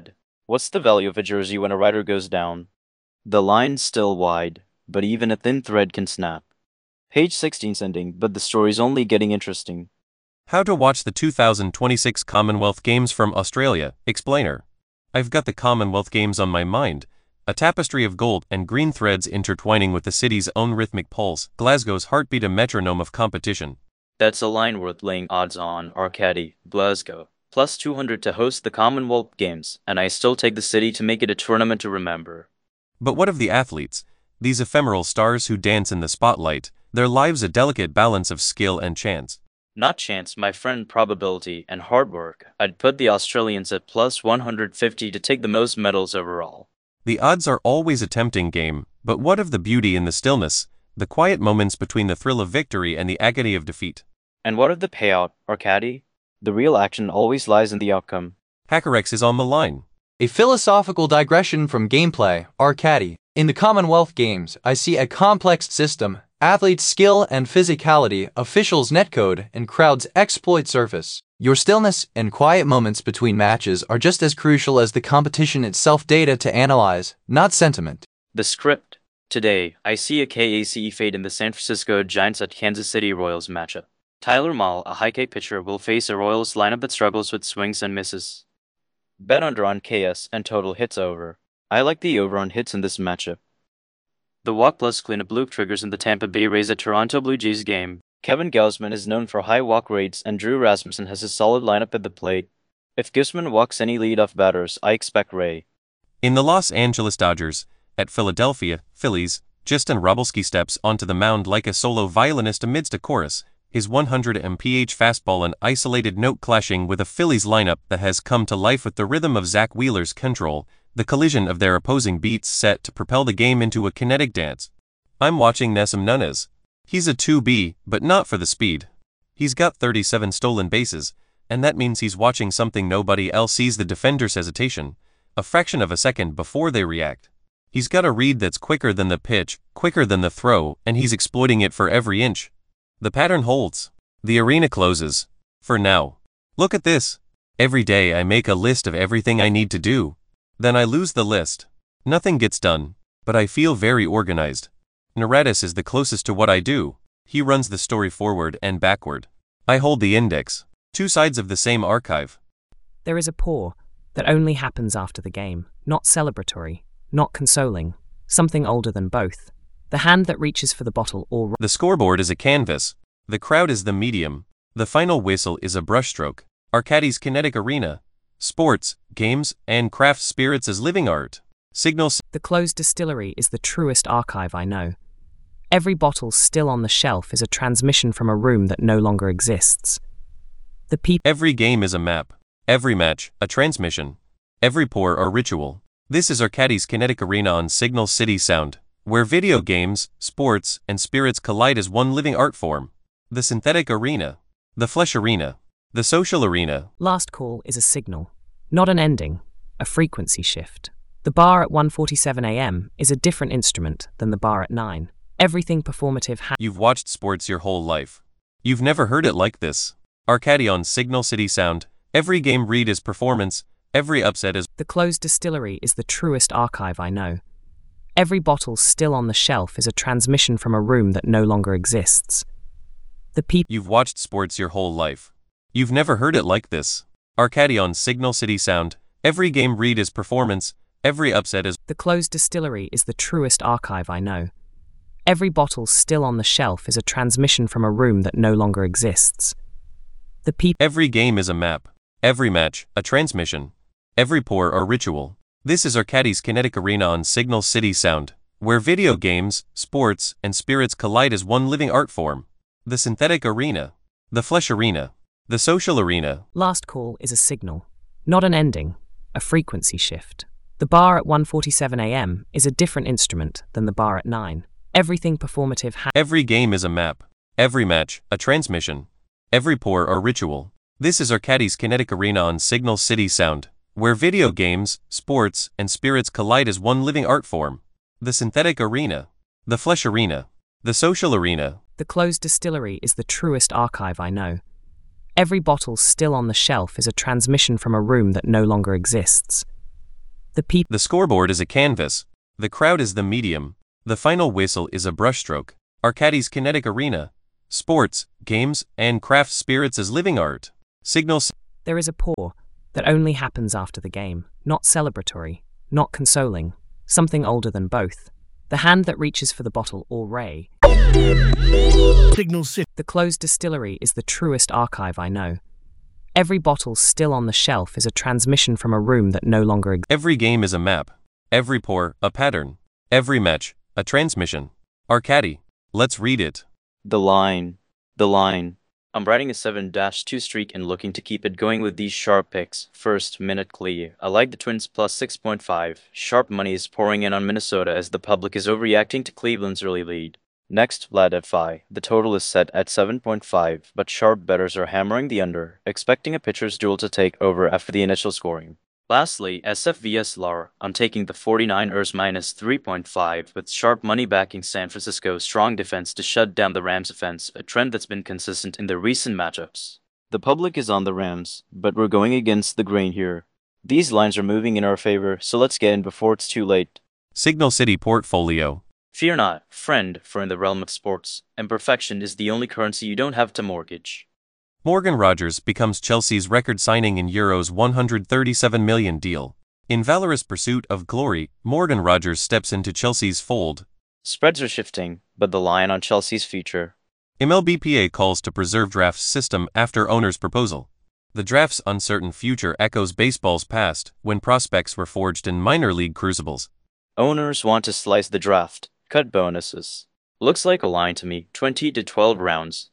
What's the value of a jersey when a rider goes down? The line's still wide, but even a thin thread can snap. Page 16's ending, but the story's only getting interesting. How to watch the 2026 Commonwealth Games from Australia, explainer. I've got the Commonwealth Games on my mind, a tapestry of gold and green threads intertwining with the city's own rhythmic pulse, Glasgow's heartbeat, a metronome of competition. That's a line worth laying odds on, Arcady, Glasgow. Plus 200 to host the Commonwealth Games, and I still take the city to make it a tournament to remember. But what of the athletes? These ephemeral stars who dance in the spotlight, their lives a delicate balance of skill and chance. Not chance, my friend, probability and hard work. I'd put the Australians at plus 150 to take the most medals overall. The odds are always a tempting game, but what of the beauty in the stillness, the quiet moments between the thrill of victory and the agony of defeat? And what of the payout, Arcady? The real action always lies in the outcome. HackerX is on the line. A philosophical digression from gameplay, Arcady. In the Commonwealth Games, I see a complex system, athletes' skill and physicality, officials' netcode, and crowds' exploit surface. Your stillness and quiet moments between matches are just as crucial as the competition itself. Data to analyze, not sentiment. The script. Today, I see a KACE fade in the San Francisco Giants at Kansas City Royals matchup. Tyler Mahle, a high K pitcher, will face a Royals lineup that struggles with swings and misses. Bet under on KS and total hits over. I like the over on hits in this matchup. The walk plus cleanup loop triggers in the Tampa Bay Rays at Toronto Blue Jays game. Kevin Gausman is known for high walk rates, and Drew Rasmussen has a solid lineup at the plate. If Gausman walks any leadoff batters, I expect Ray. In the Los Angeles Dodgers, at Philadelphia, Phillies, Justin Robelski steps onto the mound like a solo violinist amidst a chorus, his 100 mph fastball an isolated note clashing with a Phillies lineup that has come to life with the rhythm of Zach Wheeler's control, the collision of their opposing beats set to propel the game into a kinetic dance. I'm watching Nessim Nunez. He's a 2B, but not for the speed. He's got 37 stolen bases, and that means he's watching something nobody else sees: the defender's hesitation, a fraction of a second before they react. He's got a read that's quicker than the pitch, quicker than the throw, and he's exploiting it for every inch. The pattern holds. The arena closes. For now. Look at this. Every day I make a list of everything I need to do. Then I lose the list. Nothing gets done, but I feel very organized. Naradis is the closest to what I do. He runs the story forward and backward. I hold the index. Two sides of the same archive. There is a pause that only happens after the game, not celebratory, not consoling, something older than both. The hand that reaches for the bottle or... The scoreboard is a canvas. The crowd is the medium. The final whistle is a brushstroke. Arcady's kinetic arena. Sports, games, and craft spirits as living art. Signal. The closed distillery is the truest archive I know. Every bottle still on the shelf is a transmission from a room that no longer exists. The people. Every game is a map. Every match, a transmission. Every pour, a ritual. This is Arcady's kinetic arena on Signal City Sound, where video games, sports, and spirits collide as one living art form. The synthetic arena. The flesh arena. The social arena. Last call is a signal, not an ending, a frequency shift. The bar at 1:47 a.m. is a different instrument than the bar at 9. Everything performative You've watched sports your whole life. You've never heard it like this. Arcady on Signal City Sound. Every game read is performance, every upset is... The closed distillery is the truest archive I know. Every bottle still on the shelf is a transmission from a room that no longer exists. The people... You've watched sports your whole life. You've never heard it like this. Arcady on Signal City Sound. Every game read is performance, every upset is... The closed distillery is the truest archive I know. Every bottle still on the shelf is a transmission from a room that no longer exists. The people... Every game is a map. Every match, a transmission. Every pour, a ritual. This is Arcady's kinetic arena on Signal City Sound, where video games, sports, and spirits collide as one living art form. The synthetic arena. The flesh arena. The social arena. Last call is a signal, not an ending, a frequency shift. The bar at 1:47 a.m. is a different instrument than the bar at 9. Everything performative Every game is a map. Every match, a transmission. Every pour, a ritual. This is Arcady's kinetic arena on Signal City Sound, where video games, sports, and spirits collide as one living art form. The synthetic arena. The flesh arena. The social arena. The closed distillery is the truest archive I know. Every bottle still on the shelf is a transmission from a room that no longer exists. The scoreboard is a canvas. The crowd is the medium. The final whistle is a brushstroke. Arcadis Kinetic Arena. Sports, games, and craft spirits as living art. Signal. There is a pour that only happens after the game, not celebratory, not consoling, something older than both. The hand that reaches for the bottle or ray. Signal City. The closed distillery is the truest archive I know. Every bottle still on the shelf is a transmission from a room that no longer exists. Every game is a map. Every pour, a pattern. Every match, a transmission. Arcadi. Let's read it. The line. I'm riding a 7-2 streak and looking to keep it going with these sharp picks. First, Minute Clee. I like the Twins plus 6.5. Sharp money is pouring in on Minnesota as the public is overreacting to Cleveland's early lead. Next, Vlad FI. The total is set at 7.5, but sharp bettors are hammering the under, expecting a pitcher's duel to take over after the initial scoring. Lastly, SF vs LAR. I'm taking the 49ers minus 3.5 with sharp money backing San Francisco's strong defense to shut down the Rams' offense, a trend that's been consistent in their recent matchups. The public is on the Rams, but we're going against the grain here. These lines are moving in our favor, so let's get in before it's too late. Signal City Portfolio. Fear not, friend, for in the realm of sports, imperfection is the only currency you don't have to mortgage. Morgan Rogers becomes Chelsea's record signing in Euros 137 million deal. In valorous pursuit of glory, Morgan Rogers steps into Chelsea's fold. Spreads are shifting, but the line on Chelsea's future. MLBPA calls to preserve draft system after owner's proposal. The draft's uncertain future echoes baseball's past, when prospects were forged in minor league crucibles. Owners want to slice the draft, cut bonuses. Looks like a line to me, 20 to 12 rounds.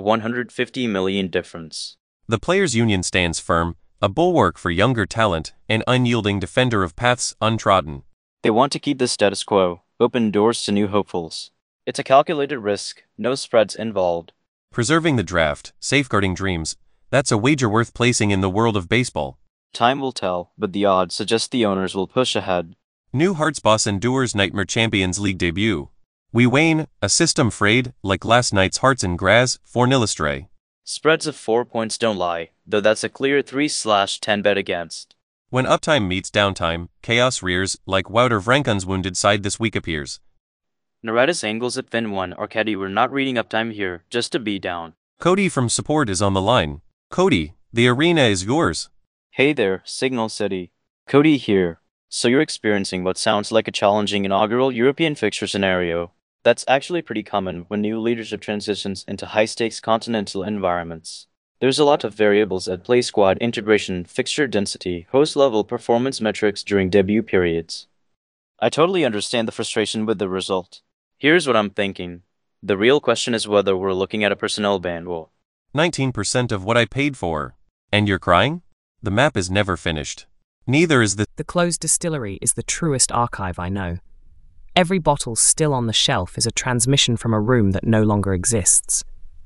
$150 million difference. The Players' Union stands firm, a bulwark for younger talent, an unyielding defender of paths untrodden. They want to keep the status quo, open doors to new hopefuls. It's a calculated risk, no spreads involved. Preserving the draft, safeguarding dreams, that's a wager worth placing in the world of baseball. Time will tell, but the odds suggest the owners will push ahead. New Hearts boss endures Nightmare Champions League debut. We wane, a system frayed, like last night's Hearts and Graz, 4-0 astray. Spreads of 4 points don't lie, though that's a clear 3/10 bet against. When uptime meets downtime, chaos rears, like Wouter Vranken's wounded side this week appears. Naradis angles at Fin 1, Arcadi, we're not reading uptime here, just to be down. Cody from support is on the line. Cody, the arena is yours. Hey there, Signal City. Cody here. So you're experiencing what sounds like a challenging inaugural European fixture scenario. That's actually pretty common when new leadership transitions into high-stakes continental environments. There's a lot of variables at play: squad integration, fixture density, host-level performance metrics during debut periods. I totally understand the frustration with the result. Here's what I'm thinking. The real question is whether we're looking at a personnel ban war. 19% of what I paid for. And you're crying? The map is never finished. Neither is The closed distillery is the truest archive I know. Every bottle still on the shelf is a transmission from a room that no longer exists.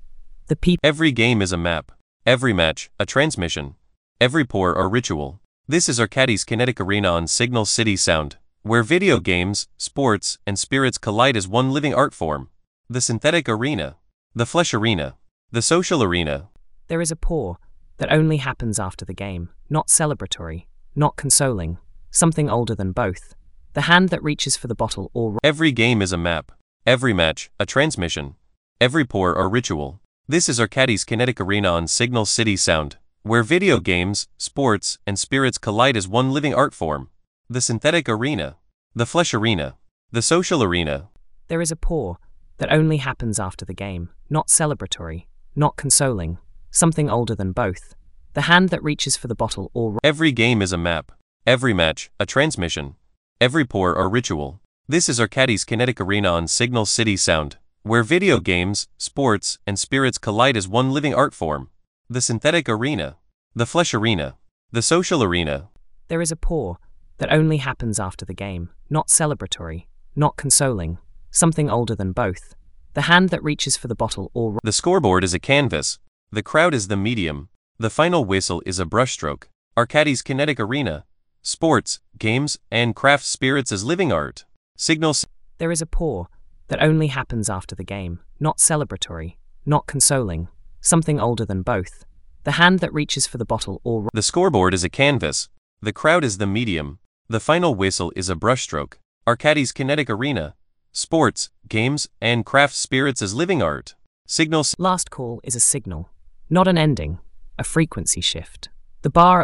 Every game is a map. Every match, a transmission. Every pour, a ritual. This is Arcadi's Kinetic Arena on Signal City Sound, where video games, sports, and spirits collide as one living art form. The synthetic arena. The flesh arena. The social arena. There is a pour that only happens after the game, not celebratory, not consoling, something older than both. The hand that reaches for the bottle or... Every game is a map. Every match, a transmission. Every pour, a ritual. This is Arcadi's Kinetic Arena on Signal City Sound, where video games, sports, and spirits collide as one living art form. The synthetic arena. The flesh arena. The social arena. There is a pour that only happens after the game, not celebratory, not consoling, something older than both. The hand that reaches for the bottle or... Every game is a map. Every match, a transmission. Every pour, a ritual. This is Arcadi's Kinetic Arena on Signal City Sound, where video games, sports, and spirits collide as one living art form. The synthetic arena. The flesh arena. The social arena. There is a pour that only happens after the game, not celebratory, not consoling, something older than both. The hand that reaches for the bottle or... The scoreboard is a canvas. The crowd is the medium. The final whistle is a brushstroke. Arcadi's Kinetic Arena. Sports, games, and craft spirits as living art. Signal. There is a pour that only happens after the game, not celebratory, not consoling, something older than both. The hand that reaches for the bottle or... The scoreboard is a canvas. The crowd is the medium. The final whistle is a brushstroke. Arcadi's kinetic arena. Sports, games, and craft spirits as living art. Signal Last call is a signal, not an ending, a frequency shift. The bar